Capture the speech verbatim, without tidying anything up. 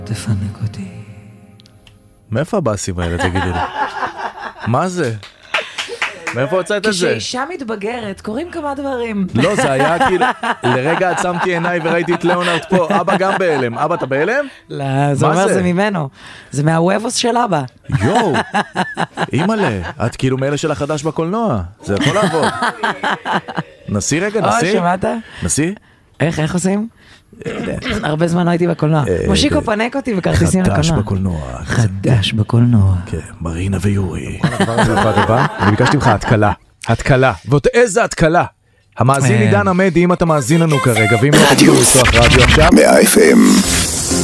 תפנק אותי. מאיפה הבאסים האלה, תגידו לי? מה זה? מאיפה הוצאת את זה? כשאישה מתבגרת, קוראים כמה דברים. לא, זה היה כאילו, לרגע עצמתי עיניי וראיתי את ליאונרד פה, אבא גם בהלם. אבא, אתה בהלם? לא, זה אומר זה ממנו. זה מהוובוס של אבא. יואו, אימא'לה, את כאילו מאלה של החדש בקולנוע. זה יכול לעבוד. נסי רגע, נסי. או, שמעת? נסי? איך, איך עושים? הרבה זמן לא הייתי בקולנוע. מושיקו פנק אותי וכרטיסים לקולנוע. חדש בקולנוע. חדש בקולנוע. כן, מרינה ויורי. אני ביקשתי ממך התקלה. התקלה. ועוד איזה התקלה. המאזין עידן עמדי, אם אתה מאזין לנו כרגע, ואם לא תגידו לפתוח רדיו עכשיו. מאה אף אם